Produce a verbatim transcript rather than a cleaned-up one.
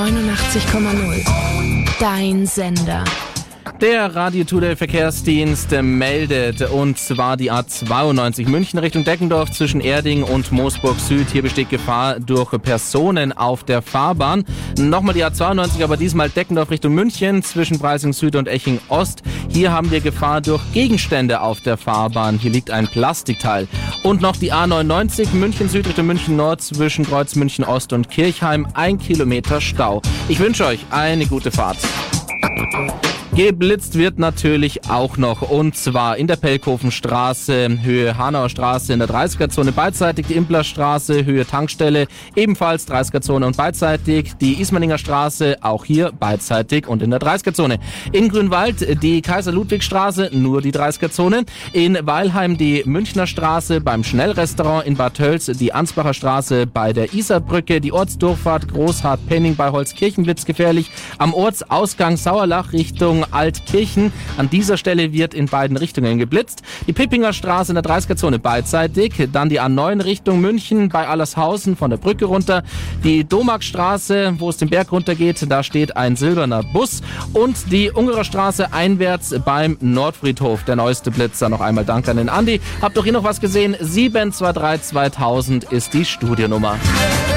neunundachtzig Komma null. Dein Sender. Der Radio Today Verkehrsdienst meldet, und zwar die A zweiundneunzig München Richtung Deckendorf zwischen Erding und Moosburg Süd. Hier besteht Gefahr durch Personen auf der Fahrbahn. Nochmal die A zweiundneunzig, aber diesmal Deckendorf Richtung München zwischen Preising Süd und Eching Ost. Hier haben wir Gefahr durch Gegenstände auf der Fahrbahn. Hier liegt ein Plastikteil. Und noch die A neunundneunzig München Süd Richtung München Nord zwischen Kreuz München Ost und Kirchheim. Ein Kilometer Stau. Ich wünsche euch eine gute Fahrt. Geblitzt wird natürlich auch noch, und zwar in der Pelkhofenstraße, Höhe Hanauer Straße in der dreißiger-Zone beidseitig, die Implerstraße, Höhe Tankstelle, ebenfalls dreißiger-Zone und beidseitig, die Ismaninger Straße, auch hier beidseitig und in der dreißiger-Zone. In Grünwald die Kaiser-Ludwig-Straße, nur die dreißiger-Zone, in Weilheim die Münchner Straße beim Schnellrestaurant, in Bad Tölz die Ansbacher Straße bei der Isarbrücke, die Ortsdurchfahrt Großhardt-Penning bei Holzkirchen blitzgefährlich, am Ortsausgang Sauerlach Richtung Altkirchen. An dieser Stelle wird in beiden Richtungen geblitzt. Die Pippinger Straße in der dreißiger-Zone beidseitig. Dann die A neun Richtung München bei Allershausen von der Brücke runter. Die Domarkstraße, wo es den Berg runter geht, da steht ein silberner Bus. Und die Ungerer Straße einwärts beim Nordfriedhof. Der neueste Blitzer. Noch einmal Dank an den Andi. Habt doch hier noch was gesehen? sieben zwei drei zweitausend ist die Studienummer.